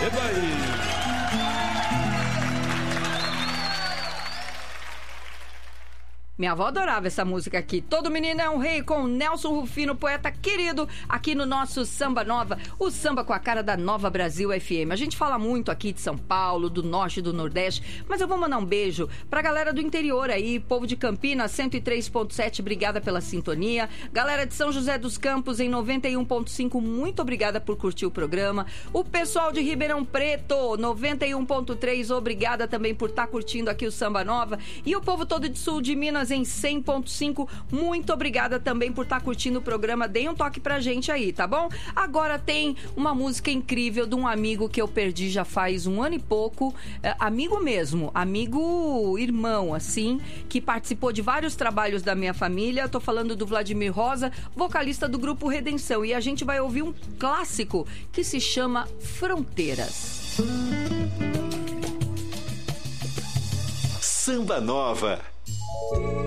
aí. Minha avó adorava essa música aqui. Todo Menino é um Rei, com Nelson Rufino, poeta querido, aqui no nosso Samba Nova, o samba com a cara da Nova Brasil FM. A gente fala muito aqui de São Paulo, do Norte e do Nordeste, mas eu vou mandar um beijo pra galera do interior aí, povo de Campinas, 103.7, obrigada pela sintonia. Galera de São José dos Campos, em 91.5, muito obrigada por curtir o programa. O pessoal de Ribeirão Preto, 91.3, obrigada também por estar curtindo aqui o Samba Nova. E o povo todo de Sul de Minas, em 100.5, muito obrigada também por estar curtindo o programa. Deem um toque pra gente aí, tá bom? Agora tem uma música incrível de um amigo que eu perdi já faz 1 ano e pouco, amigo mesmo, amigo irmão, assim, que participou de vários trabalhos da minha família. Tô falando do Vladimir Rosa, vocalista do grupo Redenção, e a gente vai ouvir um clássico que se chama Fronteiras. Samba Nova.